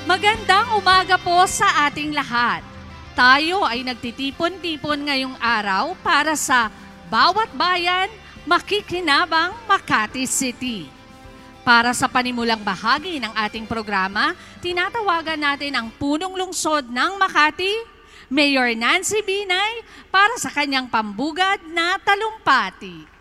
Magandang umaga po sa ating lahat. Tayo ay nagtitipon-tipon ngayong araw para sa Bawat Bayan, Makikinabang Makati City. Para sa panimulang bahagi ng ating programa, tinatawagan natin ang punong lungsod ng Makati, Mayor Nancy Binay, para sa kanyang pambugad na talumpati.